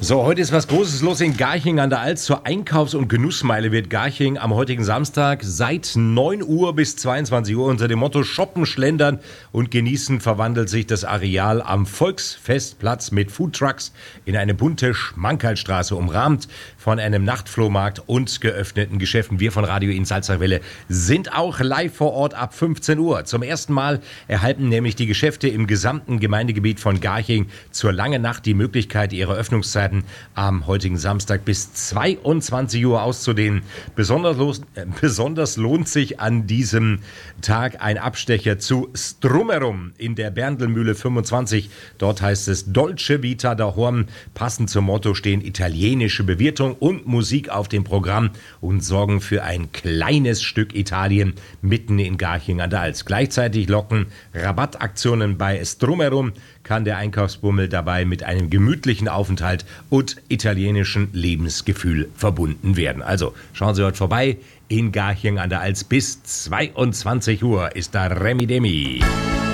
So, heute ist was Großes los in Garching an der Alz. Zur Einkaufs- und Genussmeile wird Garching am heutigen Samstag seit 9 Uhr bis 22 Uhr unter dem Motto Shoppen, Schlendern und Genießen verwandelt sich das Areal am Volksfestplatz mit Foodtrucks in eine bunte Schmankerlstraße, umrahmt von einem Nachtflohmarkt und geöffneten Geschäften. Wir von Radio in Salzachwelle sind auch live vor Ort ab 15 Uhr. Zum ersten Mal erhalten nämlich die Geschäfte im gesamten Gemeindegebiet von Garching zur langen Nacht die Möglichkeit, ihre Öffnungszeiten am heutigen Samstag bis 22 Uhr auszudehnen. Besonders lohnt sich an diesem Tag ein Abstecher zu Strummerum in der Berndlmühle 25. Dort heißt es Dolce Vita da Horn. Passend zum Motto stehen italienische Bewirtung und Musik auf dem Programm und sorgen für ein kleines Stück Italien mitten in Garching an der Alz. Gleichzeitig locken Rabattaktionen bei Strummerum, kann der Einkaufsbummel dabei mit einem gemütlichen Aufenthalt und italienischen Lebensgefühl verbunden werden. Also schauen Sie heute vorbei. In Garching an der Alz bis 22 Uhr ist da Remi Demi.